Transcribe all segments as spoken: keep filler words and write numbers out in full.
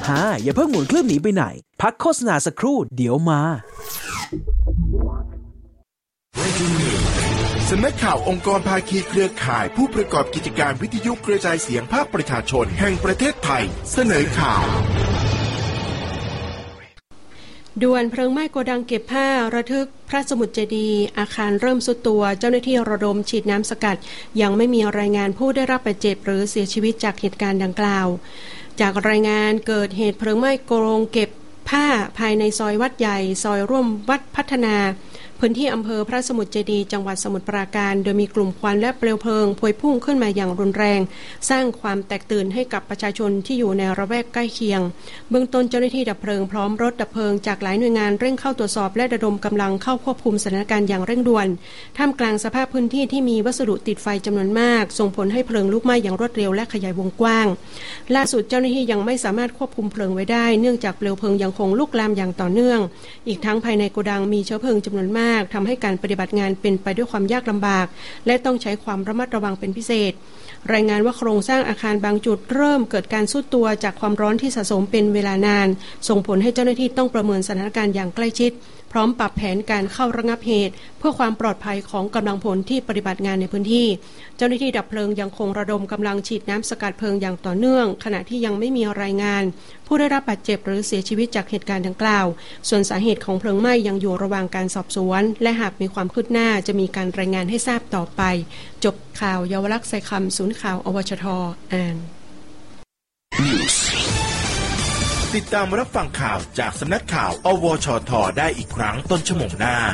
ฮ่าอย่าเพิ่งหมุนเครื่องหนีไปไหนพักโฆษณาสักครู่เดี๋ยวมาสำนักข่าวองค์กรภาคีเครือข่ายผู้ประกอบกิจการวิทยุกระจายเสียงภาคประชาชนแห่งประเทศไทยเสนอข่าวด่วนเพลิงไหม้โกดังเก็บผ้าระทึกพระสมุทรเจดีย์อาคารเริ่มทรุดตัวเจ้าหน้าที่ระดมฉีดน้ำสกัดยังไม่มีรายงานผู้ได้รับบาดเจ็บหรือเสียชีวิตจากเหตุการณ์ดังกล่าวจากรายงานเกิดเหตุเพลิงไหม้โกดังเก็บผ้าภายในซอยวัดใหญ่ซอยร่วมวัดพัฒนาพื้นที่อำเภอพระสมุทรเจดีย์จังหวัดสมุทรปราการโดยมีกลุ่มควันและเปลวเพลิงพวยพุ่งขึ้นมาอย่างรุนแรงสร้างความแตกตื่นให้กับประชาชนที่อยู่ในระแวกใกล้เคียงเบื้องต้นเจ้าหน้าที่ดับเพลิงพร้อมรถดับเพลิงจากหลายหน่วยงานเร่งเข้าตรวจสอบและระดมกำลังเข้าควบคุมสถานการณ์อย่างเร่งด่วนท่ามกลางสภาพพื้นที่ที่มีวัสดุติดไฟจำนวนมากส่งผลให้เพลิงลุกไหม้อย่างรวดเร็วและขยายวงกว้างล่าสุดเจ้าหน้าที่ยังไม่สามารถควบคุมเพลิงไว้ได้เนื่องจากเปลวเพลิงยังคงลุกลามอย่างต่อเนื่องอีกทั้งภายในโกดังมีเชื้อเพลิงจำนวนมากทำให้การปฏิบัติงานเป็นไปด้วยความยากลำบากและต้องใช้ความระมัดระวังเป็นพิเศษรายงานว่าโครงสร้างอาคารบางจุดเริ่มเกิดการทรุดตัวจากความร้อนที่สะสมเป็นเวลานานส่งผลให้เจ้าหน้าที่ต้องประเมินสถานการณ์อย่างใกล้ชิดพร้อมปรับแผนการเข้าระงับเหตุเพื่อความปลอดภัยของกำลังพลที่ปฏิบัติงานในพื้นที่เจ้าหน้าที่ดับเพลิงยังคงระดมกำลังฉีดน้ำสกัดเพลิงอย่างต่อเนื่องขณะที่ยังไม่มีรายงานผู้ได้รับบาดเจ็บหรือเสียชีวิตจากเหตุการณ์ดังกล่าวส่วนสาเหตุของเพลิงไหม้ยังอยู่ระหว่างการสอบสวนและหากมีความคืบหน้าจะมีการรายงานให้ทราบต่อไปจบข่าวเยาวลักษณ์ไซคำศูนย์ข่าวอวชทอ่านติดตามรับฟังข่าวจากสำนักข่าวอวชทได้อีกครั้งต้นชั่วโมงหน้า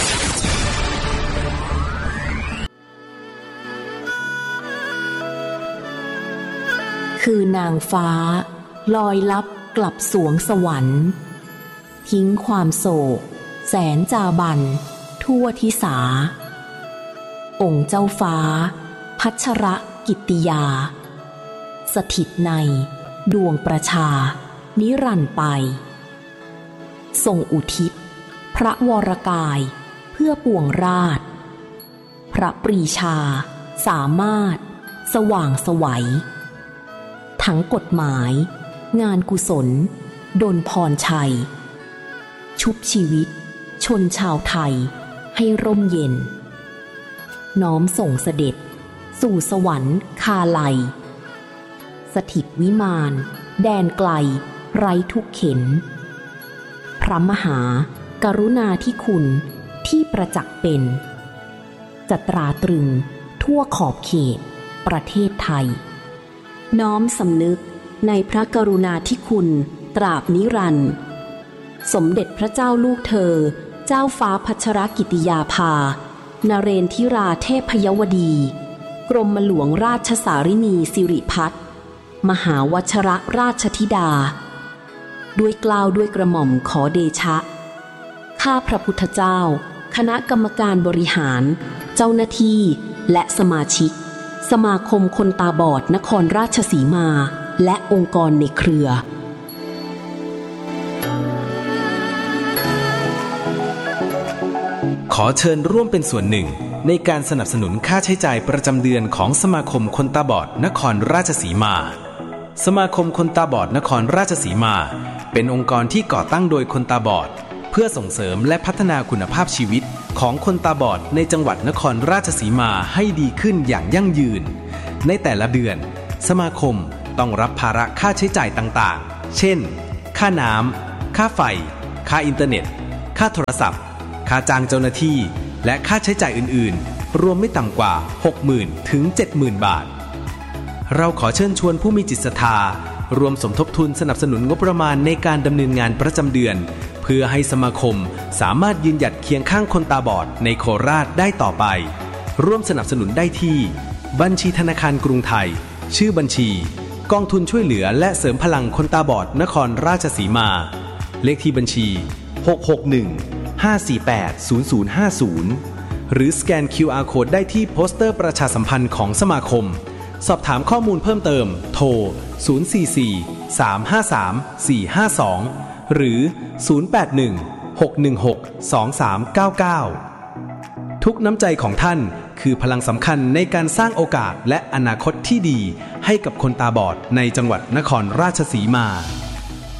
คือนางฟ้าลอยลับกลับสวงสวรรค์ทิ้งความโศกแสนจาบันทั่วทิสาองค์เจ้าฟ้าพัชรกิตติยาสถิตในดวงประชานิรันดร์ไปทรงอุทิศพระวรกายเพื่อปวงราชพระปรีชาสามารถสว่างไสวทั้งกฎหมายงานกุศลดลพรชัยชุบชีวิตชนชาวไทยให้ร่มเย็นน้อมส่งเสด็จสู่สวรรค์คาไลสถิตวิมานแดนไกลไร้ทุกเข็นพระมหากรุณาธิคุณที่ประจักษ์เป็นจะตราตรึงทั่วขอบเขตประเทศไทยน้อมสำนึกในพระกรุณาธิคุณตราบนิรันดร์สมเด็จพระเจ้าลูกเธอเจ้าฟ้าพัชรกิติยาภานเรนทิราเทพยวดีกรมหลวงราชสารินีสิริพัฒน์มหาวชรราชธิดาด้วยเกล้าด้วยกระหม่อมขอเดชะข้าพระพุทธเจ้าคณะกรรมการบริหารเจ้าหน้าที่และสมาชิกสมาคมคนตาบอดนครราชสีมาและองค์กรในเครือขอเชิญร่วมเป็นส่วนหนึ่งในการสนับสนุนค่าใช้จ่ายประจำเดือนของสมาคมคนตาบอดนครราชสีมาสมาคมคนตาบอดนครราชสีมาเป็นองค์กรที่ก่อตั้งโดยคนตาบอดเพื่อส่งเสริมและพัฒนาคุณภาพชีวิตของคนตาบอดในจังหวัดนครราชสีมาให้ดีขึ้นอย่างยั่งยืนในแต่ละเดือนสมาคมต้องรับภาระค่าใช้จ่ายต่างๆเช่นค่าน้ำค่าไฟค่าอินเทอร์เน็ตค่าโทรศัพท์ค่าจ้างเจ้าหน้าที่และค่าใช้จ่ายอื่นๆรวมไม่ต่ำกว่า หกหมื่น ถึง เจ็ดหมื่น บาทเราขอเชิญชวนผู้มีจิตศรัทธารวมสมทบทุนสนับสนุนงบประมาณในการดำเนินงานประจำเดือนเพื่อให้สมาคมสามารถยืนหยัดเคียงข้างคนตาบอดในโคราชได้ต่อไปร่วมสนับสนุนได้ที่บัญชีธนาคารกรุงไทยชื่อบัญชีกองทุนช่วยเหลือและเสริมพลังคนตาบอดนครราชสีมาเลขที่บัญชีหก หก หนึ่ง ห้า สี่ แปด ศูนย์ ศูนย์ ห้า ศูนย์หรือสแกน คิว อาร์ Code ได้ที่โปสเตอร์ประชาสัมพันธ์ของสมาคมสอบถามข้อมูลเพิ่มเติมโทรศูนย์ สี่ สี่ สาม ห้า สาม สี่ ห้า สองหรือศูนย์ แปด หนึ่ง หก หนึ่ง หก สอง สาม เก้า เก้าทุกน้ำใจของท่านคือพลังสำคัญในการสร้างโอกาสและอนาคตที่ดีให้กับคนตาบอดในจังหวัดนครราชสีมา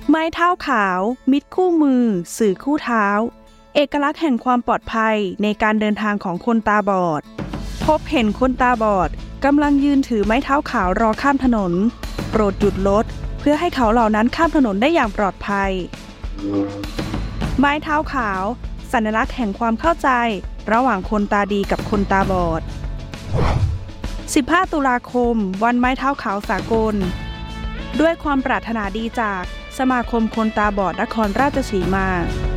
ไม้เท้าขาวมิตรคู่มือสื่อคู่เท้าเอกลักษณ์แห่งความปลอดภัยในการเดินทางของคนตาบอดพบเห็นคนตาบอดกำลังยืนถือไม้เท้าขาวรอข้ามถนนโปรดหยุดรถเพื่อให้เขาเหล่านั้นข้ามถนนได้อย่างปลอดภัยไม้เท้าขาวสัญลักษณ์แห่งความเข้าใจระหว่างคนตาดีกับคนตาบอดสิบห้าตุลาคมวันไม้เท้าขาวสากลด้วยความปรารถนาดีจากสมาคมคนตาบอดนครราชสีมา